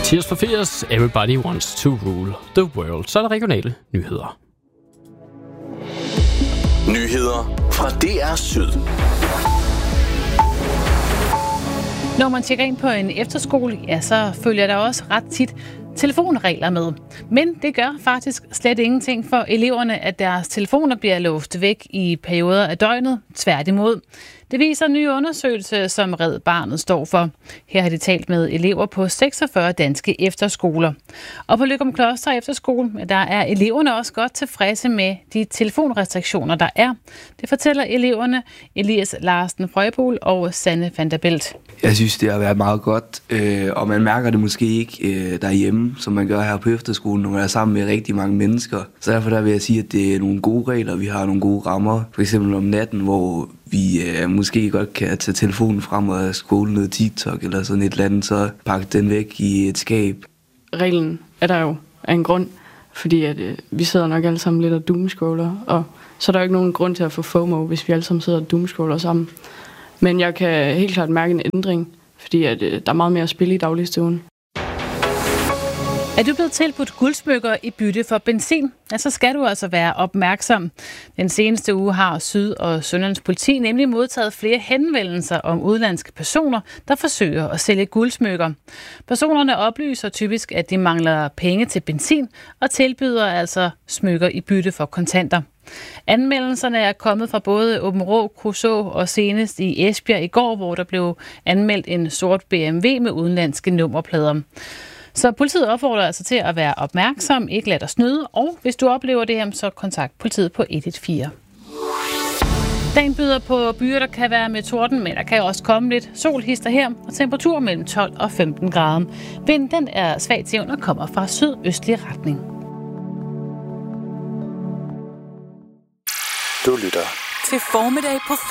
Tears for Fears, Everybody Wants to Rule the World. Så er der regionale nyheder. Nyheder fra DR Syd. Når man tjekker ind på en efterskole, ja, så følger der også ret tit telefonregler med. Men det gør faktisk slet ingenting for eleverne, at deres telefoner bliver låst væk i perioder af døgnet. Tværtimod. Det viser en ny undersøgelse, som Red Barnet står for. Her har de talt med elever på 46 danske efterskoler. Og på Løgumkloster Efterskole, der er eleverne også godt tilfredse med de telefonrestriktioner, der er. Det fortæller eleverne Elias Larsen Frøjbol og Sanne van der Belt. Jeg synes, det har været meget godt, og man mærker det måske ikke derhjemme, som man gør her på efterskolen, når man er sammen med rigtig mange mennesker. Så derfor der vil jeg sige, at det er nogle gode regler, vi har nogle gode rammer. For eksempel om natten, hvor vi måske godt kan tage telefonen frem og scrolle noget TikTok eller sådan et eller andet, så pakke den væk i et skab. Reglen er der jo af en grund, fordi at, vi sidder nok alle sammen lidt og doomscroller, og så er der jo ikke nogen grund til at få FOMO, hvis vi alle sammen sidder og doomscroller sammen. Men jeg kan helt klart mærke en ændring, fordi at, der er meget mere at spille i dagligstuen. Er du blevet tilbudt guldsmykker i bytte for benzin, ja, så skal du altså være opmærksom. Den seneste uge har Syd- og Sønderjyllands politi nemlig modtaget flere henvendelser om udenlandske personer, der forsøger at sælge guldsmykker. Personerne oplyser typisk, at de mangler penge til benzin og tilbyder altså smykker i bytte for kontanter. Anmeldelserne er kommet fra både Aabenraa, Kruså og senest i Esbjerg i går, hvor der blev anmeldt en sort BMW med udenlandske nummerplader. Så politiet opfordrer altså til at være opmærksom, ikke lade dig snyde, og hvis du oplever det, så kontakt politiet på 114. Dagen byder på byer, der kan være med torden, men der kan også komme lidt sol hister her, og temperatur mellem 12 og 15 grader. Vinden den er svag til og kommer fra sydøstlig retning. Du lytter til Formiddag på